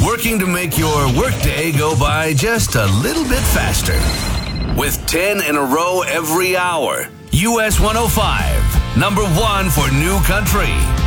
working to make your workday go by just a little bit faster. With 10 in a row every hour. US 105, number one for New Country.